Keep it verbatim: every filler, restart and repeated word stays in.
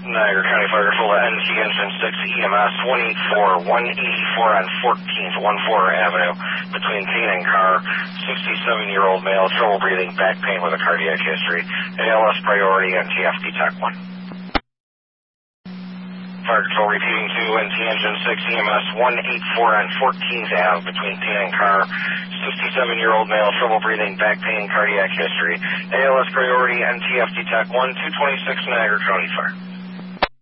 Niagara County Fire Patrol, N T Engine six E M S one eighty-four, one eighty-four on fourteenth, one four Avenue, between pain and car, sixty-seven-year-old male, trouble breathing, back pain with a cardiac history, A L S priority, N T F D Tech one. Fire Control repeating to N T Engine six E M S one eighty-four on fourteenth Avenue, between pain and car, sixty-seven-year-old male, trouble breathing, back pain, cardiac history, A L S priority, N T F D Tech one, two twenty-six Niagara County Fire.